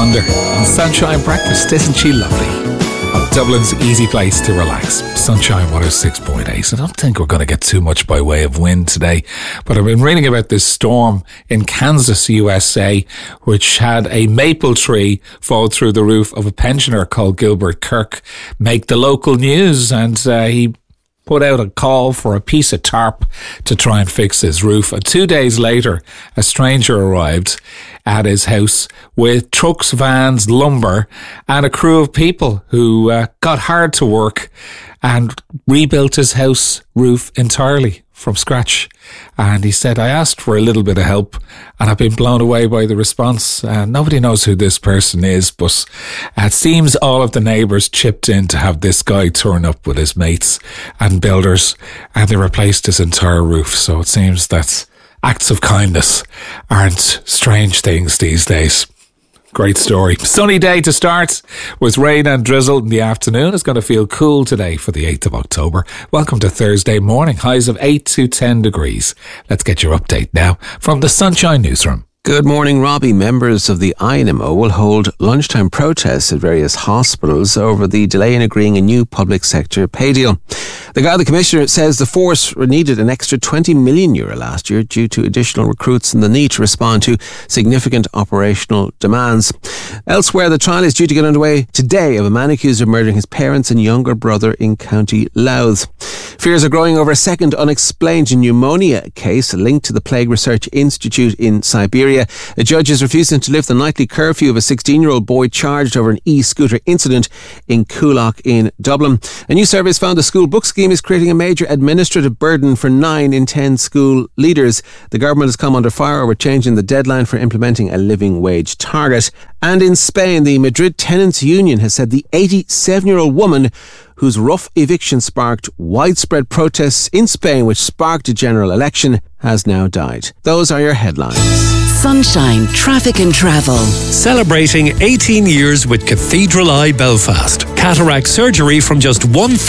Wonder on Sunshine Breakfast. Isn't she lovely? Dublin's easy place to relax. Sunshine 106.8. I don't think we're going to get too much by way of wind today, but I've been reading about this storm in Kansas, USA, which had a maple tree fall through the roof of a pensioner called Gilbert Kirk make the local news, and he put out a call for a piece of tarp to try and fix his roof. And 2 days later, a stranger arrived at his house with trucks, vans, lumber, and a crew of people who got hard to work and rebuilt his house roof entirely from scratch. And he said, I asked for a little bit of help and I've been blown away by the response. Nobody knows who this person is, but it seems all of the neighbours chipped in to have this guy turn up with his mates and builders, and they replaced his entire roof. So it seems that acts of kindness aren't strange things these days. Great story. Sunny day to start with rain and drizzle in the afternoon. It's going to feel cool today for the 8th of October. Welcome to Thursday morning. Highs of 8 to 10 degrees. Let's get your update now from the Sunshine Newsroom. Good morning, Robbie. Members of the INMO will hold lunchtime protests at various hospitals over the delay in agreeing a new public sector pay deal. The Commissioner says the force needed an extra €20 million last year due to additional recruits and the need to respond to significant operational demands. Elsewhere, the trial is due to get underway today of a man accused of murdering his parents and younger brother in County Louth. Fears are growing over a second unexplained pneumonia case linked to the Plague Research Institute in Siberia. A judge is refusing to lift the nightly curfew of a 16-year-old boy charged over an e-scooter incident in Coolock in Dublin. A new survey has found the school book scheme is creating a major administrative burden for 9 in 10 school leaders. The government has come under fire over changing the deadline for implementing a living wage target. And in Spain, the Madrid Tenants Union has said the 87-year-old woman whose rough eviction sparked widespread protests in Spain, which sparked a general election, has now died. Those are your headlines. Sunshine Traffic and Travel. Celebrating 18 years with Cathedral Eye Belfast. Cataract surgery from just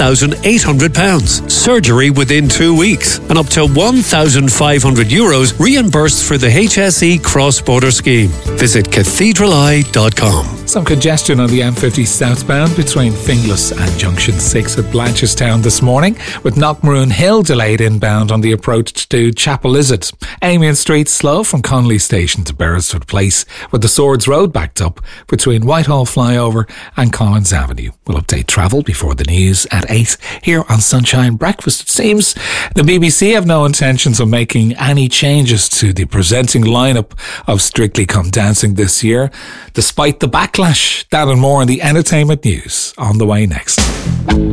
£1,800. Surgery within 2 weeks. And up to €1,500 reimbursed for the HSE cross-border scheme. Visit cathedraleye.com. Some congestion on the M50 southbound between Finglas and Junction 6 at Blanchardstown this morning, with Knockmaroon Hill delayed inbound on the approach to Chapel Lizard. Amiens Street slow from Connolly Station to Beresford Place, with the Swords Road backed up between Whitehall Flyover and Collins Avenue. We'll update travel before the news at 8 here on Sunshine Breakfast. It seems the BBC have no intentions of making any changes to the presenting lineup of Strictly Come Dancing this year, despite the backlash. That and more in the entertainment news on the way next.